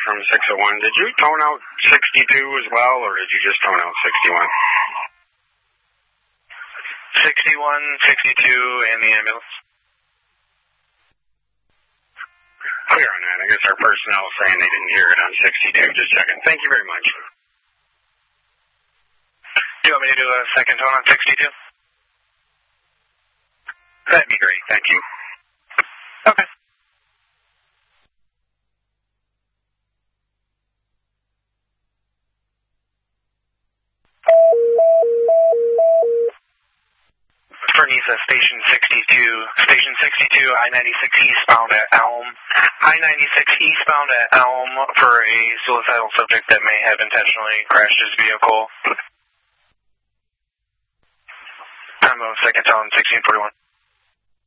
from 601. Did you tone out 62 as well, or did you just tone out 61? 61, 62, and the ambulance. Clear on that. I guess our personnel saying they didn't hear it on 62. Just checking. Thank you very much. Do you want me to do a second tone on 62? That'd be great. Thank you. Okay. Fernisa, Station 62. Station 62, I-96 eastbound at Elm. I-96 eastbound at Elm for a suicidal subject that may have intentionally crashed his vehicle. Time of second tone, 1641.